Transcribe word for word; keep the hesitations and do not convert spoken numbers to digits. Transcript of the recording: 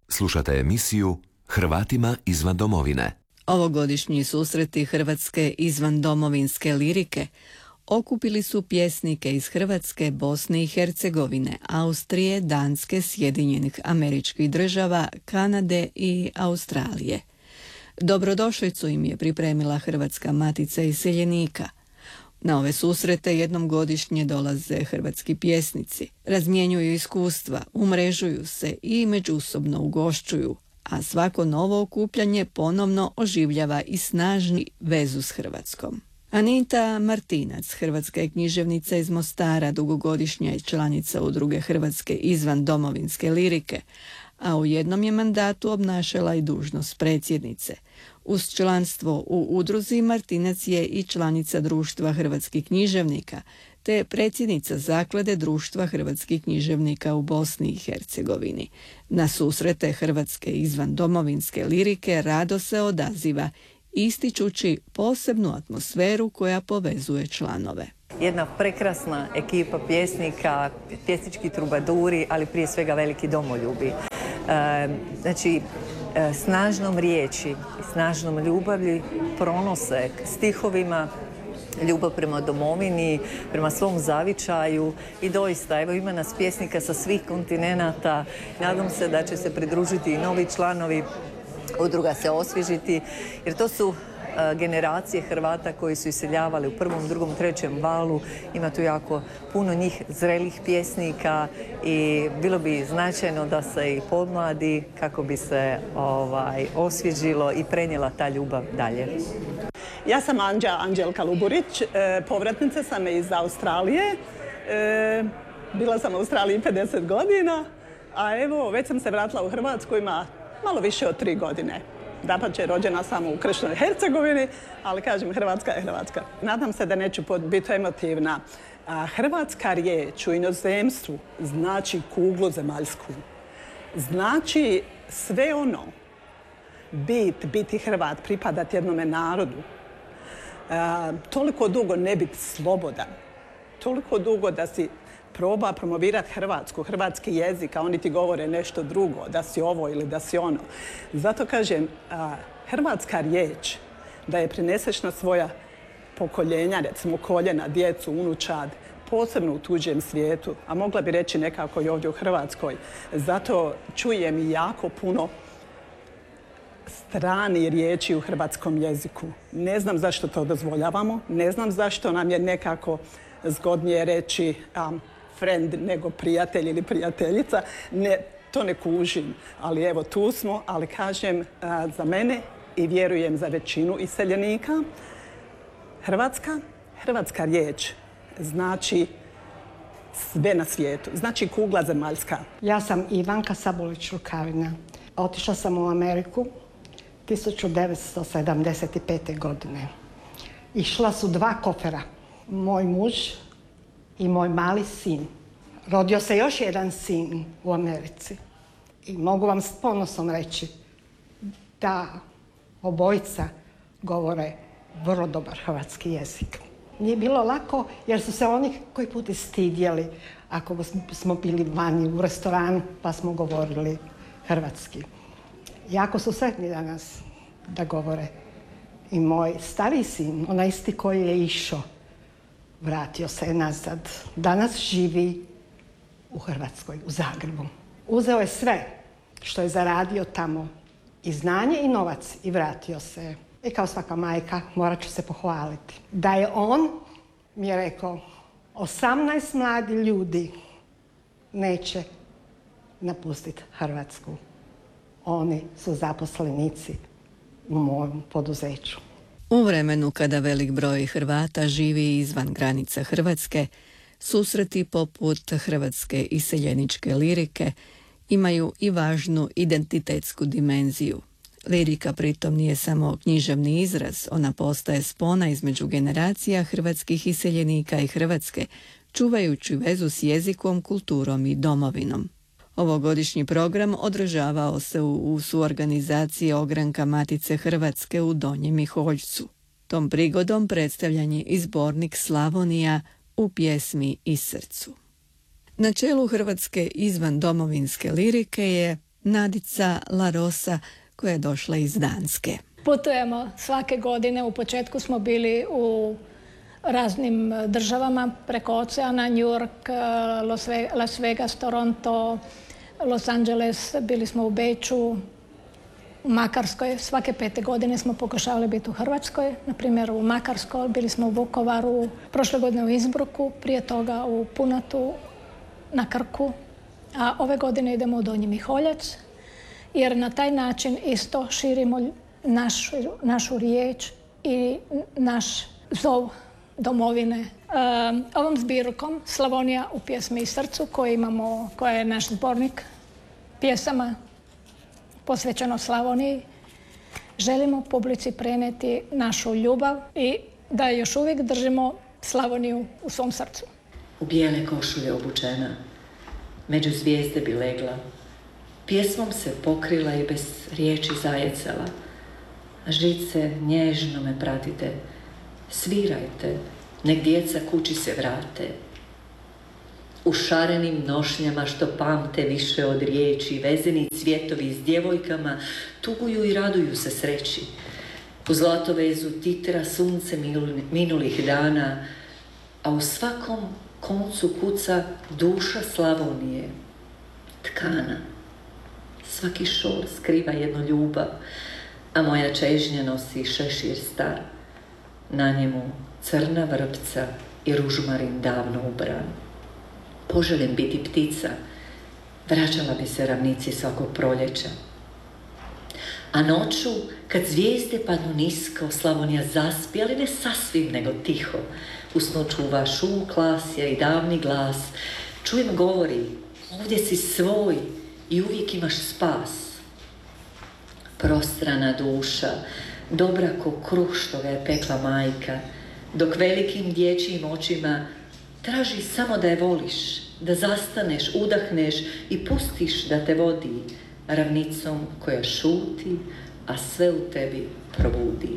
Slušate emisiju Hrvatima izvan domovine. Ovogodišnji susreti hrvatske izvandomovinske lirike okupili su pjesnike iz Hrvatske, Bosne i Hercegovine, Austrije, Danske, Sjedinjenih Američkih Država, Kanade i Australije. Dobrodošlicu im je pripremila Hrvatska matica iseljenika. Na ove susrete jednom godišnje dolaze hrvatski pjesnici, razmjenjuju iskustva, umrežuju se i međusobno ugošćuju, a svako novo okupljanje ponovno oživljava i snažni vezu s Hrvatskom. Anita Martinac, hrvatska je književnica iz Mostara, dugogodišnja je članica Udruge Hrvatske izvan domovinske lirike, a u jednom je mandatu obnašala i dužnost predsjednice. Uz članstvo u udruzi Martinac je i članica Društva hrvatskih književnika, te predsjednica Zaklade Društva hrvatskih književnika u Bosni i Hercegovini. Na susrete hrvatske izvan domovinske lirike rado se odaziva, ističući posebnu atmosferu koja povezuje članove. Jedna prekrasna ekipa pjesnika, pjesnički trubaduri, ali prije svega veliki domoljubi. E, znači, e, snažnom riječi, snažnom ljubavlji pronose stihovima ljubav prema domovini, prema svom zavičaju i doista, evo ima nas pjesnika sa svih kontinenata. Nadam se da će se pridružiti i novi članovi, udruga se osvježiti, jer to su generacije Hrvata koji su iseljavali u prvom, drugom, trećem valu. Ima tu jako puno njih zrelih pjesnika i bilo bi značajno da se i podmladi kako bi se ovaj, osvježilo i prenijela ta ljubav dalje. Ja sam Anđa, Anđelka Luburić, e, povratnica sam iz Australije. E, bila sam u Australiji pedeset godina, a evo već sam se vratila u Hrvatsku, ima malo više od tri godine. Dapače, rođena sam u Kršnoj Hercegovini, ali kažem, Hrvatska je Hrvatska. Nadam se da neću biti emotivna. A hrvatska riječ u inozemstvu znači kuglu zemaljsku. Znači sve ono, bit, biti Hrvat, pripadati jednome narodu. A, toliko dugo ne biti slobodan. Toliko dugo da si proba promovirati Hrvatsku, hrvatski jezik, a oni ti govore nešto drugo, da si ovo ili da si ono. Zato kažem, a, hrvatska riječ, da je prineseš na svoja pokoljenja, recimo koljena, djecu, unučad, posebno u tuđem svijetu, a mogla bi reći nekako i ovdje u Hrvatskoj. Zato čujem i jako puno strani riječi u hrvatskom jeziku. Ne znam zašto to dozvoljavamo, ne znam zašto nam je nekako zgodnije reći um, friend nego prijatelj ili prijateljica. Ne, to ne kužim, ali evo tu smo, ali kažem uh, za mene i vjerujem za većinu iseljenika, Hrvatska, hrvatska riječ znači sve na svijetu, znači kugla zemaljska. Ja sam Ivanka Sabolić-Rukavina. Otišla sam u Ameriku tisuću devetsto sedamdeset pete. godine. Išla su dva kofera, moj muž i moj mali sin. Rodio se još jedan sin u Americi. I mogu vam s ponosom reći da obojica govore vrlo dobar hrvatski jezik. Nije bilo lako jer su se oni koji puti stidjeli ako smo bili vani u restoranu pa smo govorili hrvatski. Jako su sretni danas da govore. I moj stariji sin, onaj isti koji je išao, vratio se nazad. Danas živi u Hrvatskoj, u Zagrebu. Uzeo je sve što je zaradio tamo, i znanje i novac, i vratio se. I kao svaka majka morat ću se pohvaliti. Da je on, mi je rekao, osamnaest mladi ljudi neće napustiti Hrvatsku. Oni su zaposlenici u mojem poduzeću. U vremenu kada velik broj Hrvata živi izvan granica Hrvatske, susreti poput hrvatske iseljeničke lirike imaju i važnu identitetsku dimenziju. Lirika pritom nije samo književni izraz, ona postaje spona između generacija hrvatskih iseljenika i Hrvatske, čuvajući vezu s jezikom, kulturom i domovinom. Ovogodišnji program održavao se u, u suorganizaciji Ogranka Matice Hrvatske u Donjem Miholjcu. Tom prigodom predstavljan je i zbornik Slavonija u pjesmi i srcu. Na čelu hrvatske izvan domovinske lirike je Nadica Larosa koja je došla iz Danske. Putujemo svake godine. U početku smo bili u raznim državama preko oceana, New York, Las Vegas, Toronto, Los Angeles, bili smo u Beču, u Makarskoj. Svake pete godine smo pokušavali biti u Hrvatskoj, na primjer u Makarskoj, bili smo u Vukovaru, prošle godine u Innsbrucku, prije toga u Punatu, na Krku, a ove godine idemo u Donji Miholjac, jer na taj način isto širimo našu, našu riječ i naš zov domovine. Um, ovom zbirkom Slavonija u pjesmi i srcu koji imamo, koja je naš zbornik pjesama posvećeno Slavoniji, želimo publici prenijeti našu ljubav i da još uvijek držimo Slavoniju u svom srcu. U bijele košulje obučena, među zvijezde bi legla, pjesmom se pokrila i bez riječi zajecala. Žice, nježno me pratite, svirajte, nek djeca kući se vrate. U šarenim nošnjama što pamte više od riječi, vezeni cvjetovi s djevojkama tuguju i raduju se sreći. U zlatovezu titra sunce minulih dana, a u svakom koncu kuca duša Slavonije, tkana. Svaki šor skriva jednu ljubav, a moja čežnja nosi šešir star. Na njemu crna vrpca i ružmarin davno ubran. Poželim biti ptica, vraćala bi se ravnici svakog proljeća. A noću, kad zvijezde padnu nisko, Slavonija zaspi, ali ne sasvim, nego tiho. U snu čuva šum klasja i davni glas. Čujem govori, ovdje si svoj i uvijek imaš spas. Prostrana duša, dobra ko kruh što ga je pekla majka, dok velikim dječjim očima traži samo da je voliš, da zastaneš, udahneš i pustiš da te vodi ravnicom koja šuti, a sve u tebi probudi.